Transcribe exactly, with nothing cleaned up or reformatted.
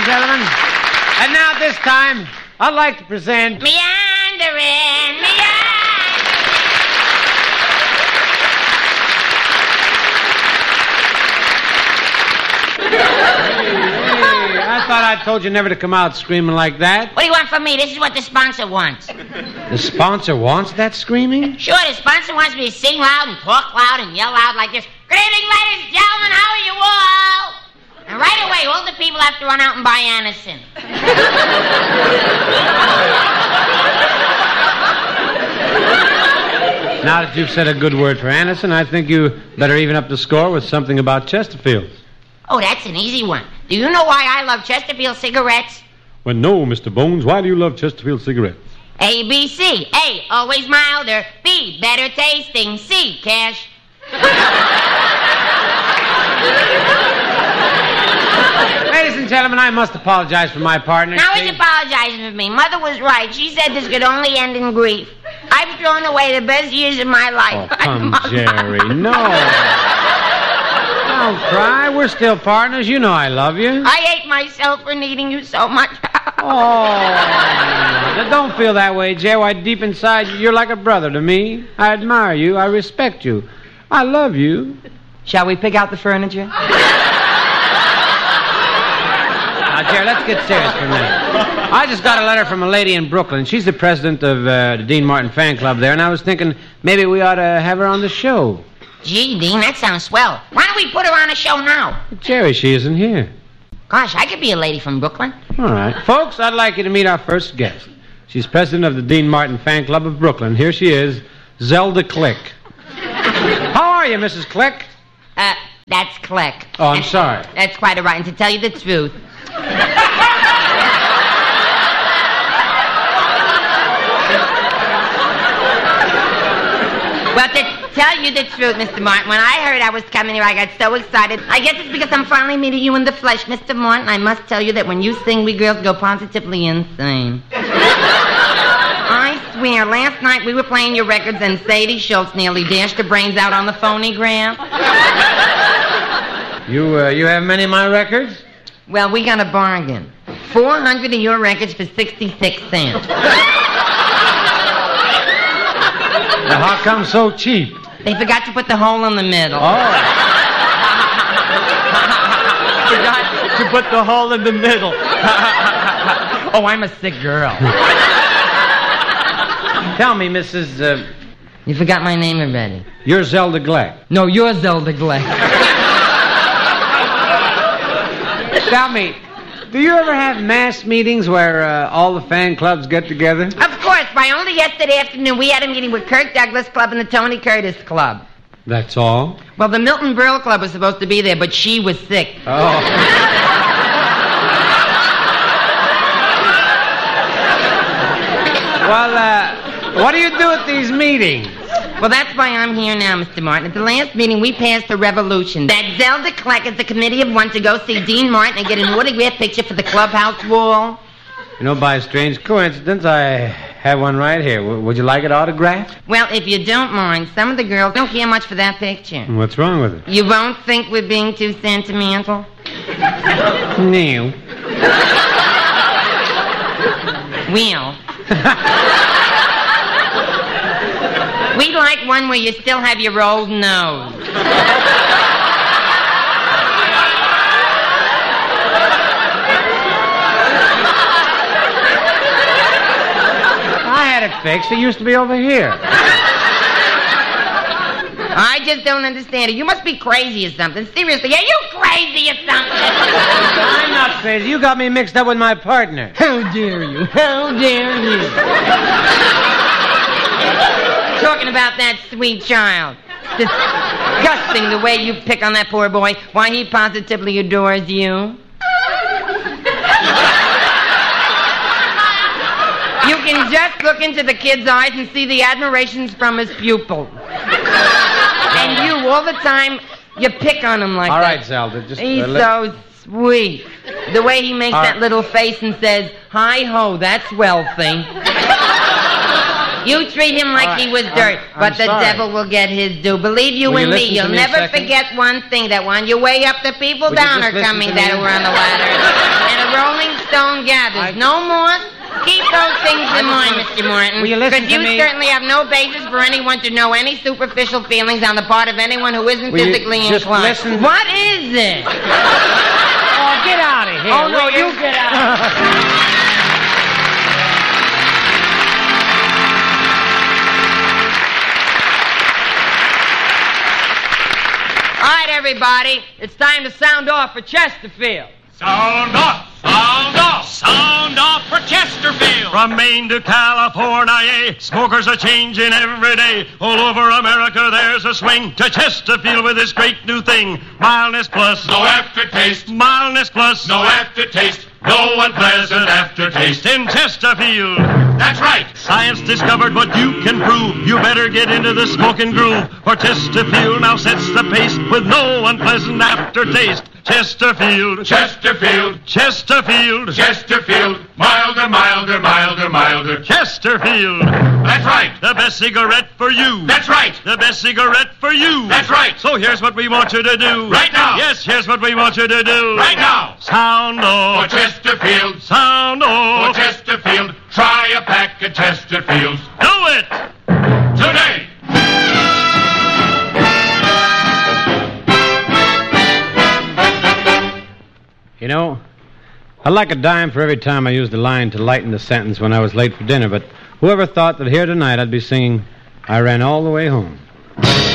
and gentlemen. And now, this time, I'd like to present... Meandering, meandering. I thought I told you never to come out screaming like that. What do you want from me? This is what the sponsor wants. The sponsor wants that screaming? Sure, the sponsor wants me to sing loud and talk loud and yell loud like this. Good evening, ladies and gentlemen. How are you all? And right away, all the people have to run out and buy Anderson. Now that you've said a good word for Anderson, I think you better even up the score with something about Chesterfield. Oh, that's an easy one. Do you know why I love Chesterfield cigarettes? Well, no, Mister Bones. Why do you love Chesterfield cigarettes? A, B, C. A, always milder. B, better tasting. C, cash. Ladies and gentlemen, I must apologize for my partner. Now he's apologizing for me. Mother was right. She said this could only end in grief. I've thrown away the best years of my life. Oh, come, Jerry, no. Don't cry. We're still partners. You know I love you. I hate myself for needing you so much. Oh, don't feel that way, Jerry. Why, deep inside, you're like a brother to me. I admire you. I respect you. I love you. Shall we pick out the furniture? Now, Jerry, let's get serious for a minute. I just got a letter from a lady in Brooklyn. She's the president of uh, the Dean Martin fan club there, and I was thinking maybe we ought to have her on the show. Gee, Dean, that sounds swell. Why don't we put her on a show now? Jerry, she isn't here. Gosh, I could be a lady from Brooklyn. All right. Folks, I'd like you to meet our first guest. She's president of the Dean Martin fan club of Brooklyn. Here she is, Zelda Click. How are you, Missus Click? Uh, that's Click. Oh, I'm and, sorry. That's quite all right. And to tell you the truth... Well, to tell you the truth, Mister Martin, when I heard I was coming here, I got so excited. I guess it's because I'm finally meeting you in the flesh. Mister Martin, I must tell you that when you sing, we girls go positively insane. I swear, last night we were playing your records and Sadie Schultz nearly dashed her brains out on the phonograph. You, uh, you have many of my records? Well, we got a bargain. four hundred of your records for sixty-six cents. Now, how come so cheap? They forgot to put the hole in the middle. Oh. Forgot to put the hole in the middle. Oh, I'm a sick girl. Tell me, Missus Uh, You forgot my name already. you're Zelda Gleck. No, you're Zelda Gleck. Tell me, do you ever have mass meetings where uh, all the fan clubs get together? Of course. By only yesterday afternoon, we had a meeting with Kirk Douglas Club and the Tony Curtis Club. That's all? Well, the Milton Berle Club was supposed to be there, but she was sick. Oh. Well, uh, what do you do at these meetings? Well, that's why I'm here now, Mister Martin. At the last meeting, we passed a revolution. That Zelda Click is the committee of one to go see Dean Martin and get an autograph picture for the clubhouse wall. You know, by a strange coincidence, I have one right here. W- would you like it autographed? Well, if you don't mind, some of the girls don't care much for that picture. What's wrong with it? You won't think we're being too sentimental? No. Well... We'd like one where you still have your old nose. I had it fixed. It used to be over here. I just don't understand it. You must be crazy or something. Seriously, are you crazy or something? I'm not crazy. You got me mixed up with my partner. How dare you? How dare you? Talking about that sweet child. It's disgusting the way you pick on that poor boy. Why, he positively adores you. You can just look into the kid's eyes and see the admirations from his pupil. And you, all the time, you pick on him like All that. right, Zelda, just... He's uh, let- so sweet. The way he makes All that right. little face and says, hi-ho, that's wealthy. You treat him like All right, he was I'm- dirt, I'm but the sorry. devil will get his due. Believe you Will you and me, listen to you'll me a never second? forget one thing, that when you way up, the people Would you down just are listen coming to that me? were on the ladder. And a rolling stone gathers. I- No more. Keep those things in just mind, wanna- Mister Morton. Will you listen Because to you me? certainly have no basis for anyone to know any superficial feelings on the part of anyone who isn't Will you physically just inclined. listen? What is it? Oh, get out of here. Oh, no, will you get out. All right, everybody. It's time to sound off for Chesterfield. Sound off! Sound off! Sound off for Chesterfield! From Maine to California, smokers are changing every day. All over America, there's a swing to Chesterfield with this great new thing. Mildness plus. No aftertaste. Mildness plus. No aftertaste. No unpleasant aftertaste. In Chesterfield. That's right. Science discovered what you can prove. You better get into the smoking groove. For Chesterfield now sets the pace with no unpleasant aftertaste. Chesterfield. Chesterfield. Chesterfield. Chesterfield. Milder, milder, milder, milder. Chesterfield. That's right. The best cigarette for you. That's right. The best cigarette for you. That's right. So here's what we want you to do. Right now. Yes, here's what we want you to do. Right now. Sound For off. Chesterfield. Sound For off. Chesterfield. Try a pack of Chesterfields Do it. today. You know, I'd like a dime for every time I used the line to lighten the sentence when I was late for dinner, but whoever thought that here tonight I'd be singing, I Ran All the Way Home.